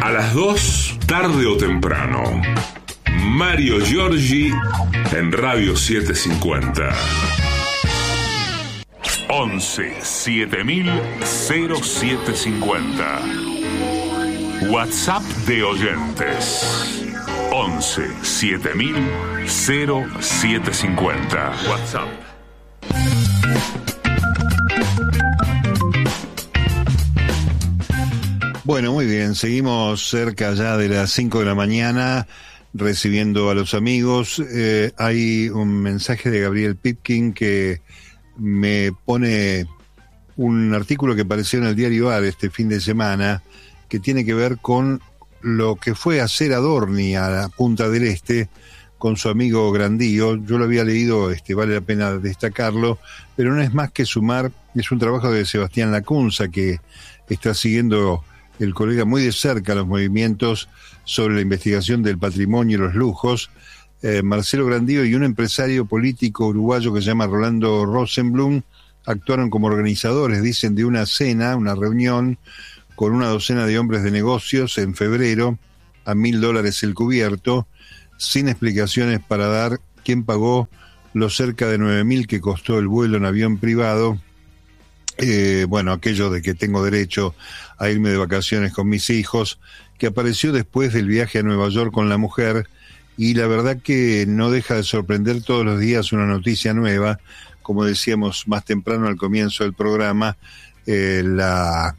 A las 2, tarde o temprano. Mario Giorgi en Radio 750. 11 7000 0750. WhatsApp de oyentes. 11 7000 0750. WhatsApp. Bueno, muy bien, seguimos cerca ya de las 5 de la mañana recibiendo a los amigos. Hay un mensaje de Gabriel Pipkin que me pone un artículo que apareció en el diario AR este fin de semana que tiene que ver con lo que fue hacer Adorni a la Punta del Este con su amigo Grandío. Yo lo había leído, vale la pena destacarlo, pero no es más que sumar, es un trabajo de Sebastián Lacunza que está siguiendo el colega muy de cerca los movimientos sobre la investigación del patrimonio y los lujos. Marcelo Grandío y un empresario político uruguayo que se llama Rolando Rosenblum actuaron como organizadores, dicen, de una cena, una reunión con una docena de hombres de negocios en febrero a $1.000 el cubierto, sin explicaciones para dar quién pagó los cerca de 9.000 que costó el vuelo en avión privado. Aquello de que tengo derecho a irme de vacaciones con mis hijos, que apareció después del viaje a Nueva York con la mujer, y la verdad que no deja de sorprender todos los días una noticia nueva. Como decíamos más temprano al comienzo del programa, la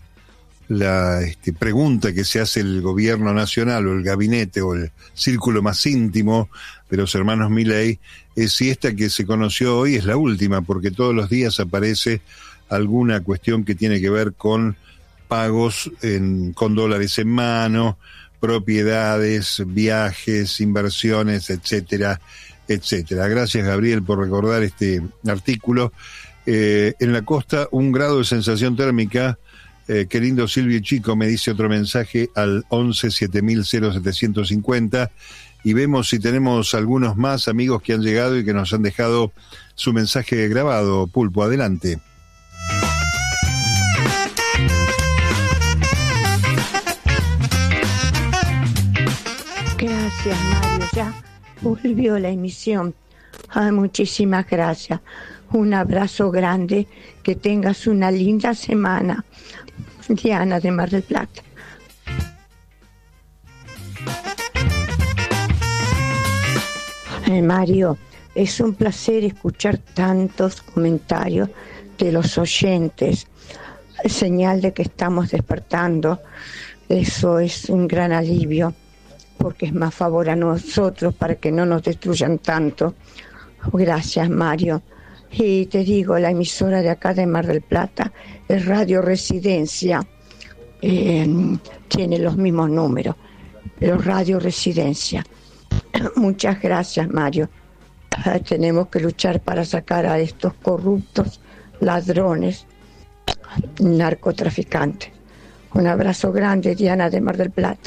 pregunta que se hace el gobierno nacional o el gabinete o el círculo más íntimo de los hermanos Milei es si esta que se conoció hoy es la última, porque todos los días aparece alguna cuestión que tiene que ver con pagos con dólares en mano, propiedades, viajes, inversiones, etcétera, etcétera. Gracias, Gabriel, por recordar este artículo. En la costa, 1 grado de sensación térmica. Qué lindo Silvio Chico, me dice otro mensaje al 11 7000 0750. Y vemos si tenemos algunos más amigos que han llegado y que nos han dejado su mensaje grabado. Pulpo, adelante. Gracias, Mario. Ya volvió la emisión. Ay, muchísimas gracias. Un abrazo grande. Que tengas una linda semana. Diana de Mar del Plata. Mario, es un placer escuchar tantos comentarios de los oyentes. Señal de que estamos despertando. Eso es un gran alivio, porque es más favor a nosotros para que no nos destruyan tanto. Gracias, Mario. Y te digo, la emisora de acá de Mar del Plata es Radio Residencia, tiene los mismos números, pero Radio Residencia. Muchas gracias, Mario. Tenemos que luchar para sacar a estos corruptos, ladrones, narcotraficantes. Un abrazo grande, Diana de Mar del Plata.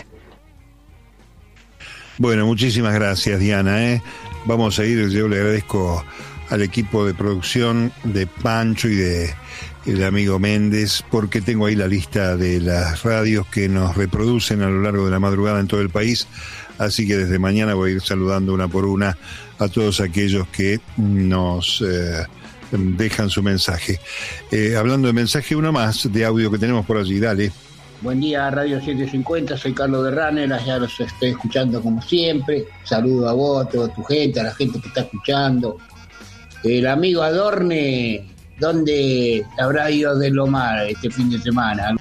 Bueno, muchísimas gracias, Diana. Vamos a ir, yo le agradezco al equipo de producción de Pancho y de el amigo Méndez, porque tengo ahí la lista de las radios que nos reproducen a lo largo de la madrugada en todo el país, así que desde mañana voy a ir saludando una por una a todos aquellos que nos dejan su mensaje. Hablando de mensaje, uno más de audio que tenemos por allí, dale. Buen día, Radio 750, soy Carlos de Ranera, ya los estoy escuchando como siempre. Saludo a vos, a toda tu gente, a la gente que está escuchando. El amigo Adorni, ¿dónde habrá ido de Lomar este fin de semana?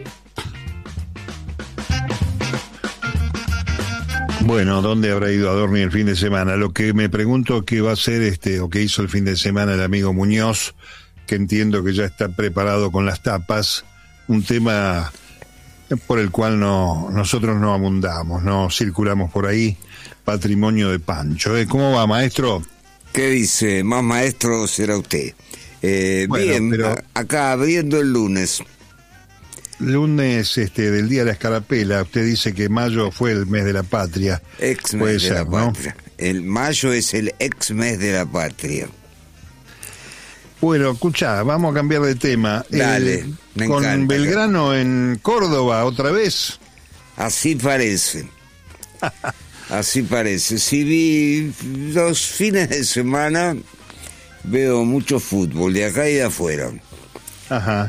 Bueno, ¿dónde habrá ido Adorni el fin de semana? Lo que me pregunto qué va a hacer o qué hizo el fin de semana el amigo Muñoz, que entiendo que ya está preparado con las tapas, un tema por el cual nosotros no abundamos, no circulamos por ahí, patrimonio de Pancho. ¿Cómo va, maestro? ¿Qué dice? Más maestro será usted. Bueno, bien, pero acá abriendo el lunes. Lunes del Día de la Escarapela. Usted dice que mayo fue el mes de la patria. Ex-mes de la patria. El mayo es el ex-mes de la patria. Bueno, escuchá, vamos a cambiar de tema. Dale, me con encanta. Belgrano en Córdoba, otra vez. Así parece. Así parece. Si vi los fines de semana, veo mucho fútbol, de acá y de afuera. Ajá.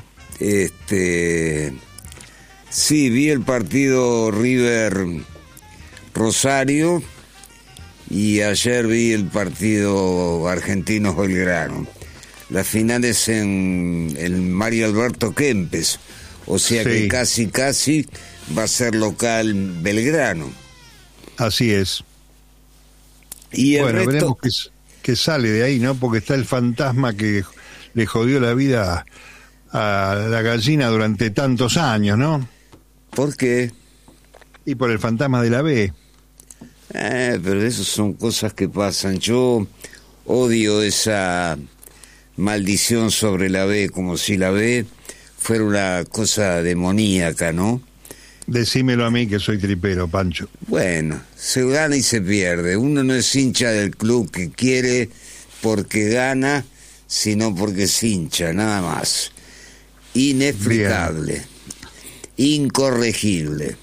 Sí, vi el partido River Rosario y ayer vi el partido Argentinos Belgrano. La final es en el Mario Alberto Kempes, o sea que casi va a ser local Belgrano. Así es. Y el bueno, resto... veremos que sale de ahí, ¿no? Porque está el fantasma que le jodió la vida a la gallina durante tantos años, ¿no? ¿Por qué? Y por el fantasma de la B. Pero eso son cosas que pasan. Yo odio esa maldición sobre la B, como si la B fuera una cosa demoníaca, ¿no? Decímelo a mí que soy tripero, Pancho. Bueno, se gana y se pierde. Uno no es hincha del club que quiere porque gana, sino porque es hincha, nada más. Inexplicable. Bien. Incorregible.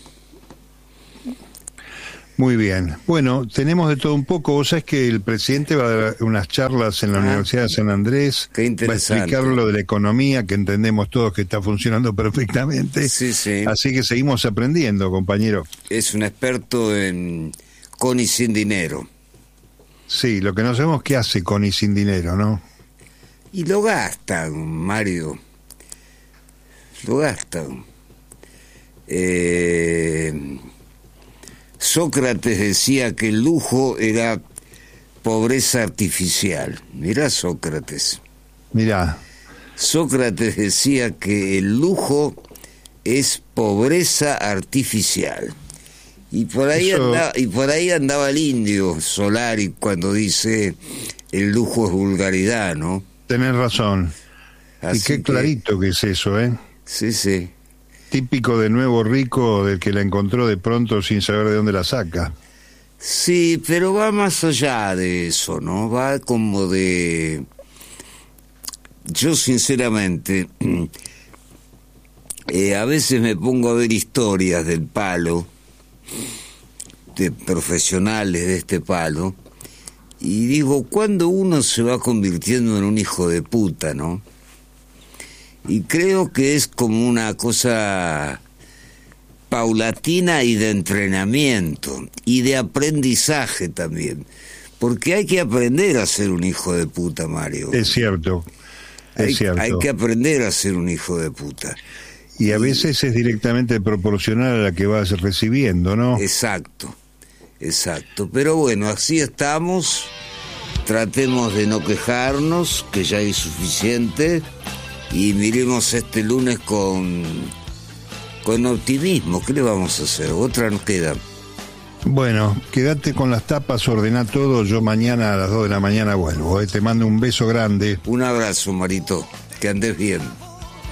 Muy bien. Bueno, tenemos de todo un poco. Vos sabés que el presidente va a dar unas charlas en la Universidad de San Andrés. Qué interesante. Va a explicar lo de la economía, que entendemos todos que está funcionando perfectamente. Sí, sí. Así que seguimos aprendiendo, compañero. Es un experto con y sin dinero. Sí, lo que no sabemos qué hace con y sin dinero, ¿no? Y lo gastan, Mario. Lo gastan. Sócrates decía que el lujo era pobreza artificial. Mirá Sócrates. Mirá. Sócrates decía que el lujo es pobreza artificial. Y por ahí andaba el indio Solari cuando dice el lujo es vulgaridad, ¿no? Tenés razón. Así y qué clarito que es eso, ¿eh? Sí, sí. Típico de nuevo rico, del que la encontró de pronto sin saber de dónde la saca. Sí, pero va más allá de eso, ¿no? Va como de... Yo sinceramente, a veces me pongo a ver historias del palo, de profesionales de este palo, y digo, ¿cuándo uno se va convirtiendo en un hijo de puta, no? Y creo que es como una cosa paulatina y de entrenamiento y de aprendizaje también, porque hay que aprender a ser un hijo de puta, Mario. Es cierto, es cierto. Hay que aprender a ser un hijo de puta. Y a veces es directamente proporcional a la que vas recibiendo, ¿no? Exacto, exacto. Pero bueno, así estamos. Tratemos de no quejarnos, que ya hay suficiente. Y miremos este lunes con optimismo. ¿Qué le vamos a hacer? Otra nos queda. Bueno, quédate con las tapas, ordená todo. Yo mañana a las 2 de la mañana vuelvo. Te mando un beso grande. Un abrazo, Marito. Que andes bien.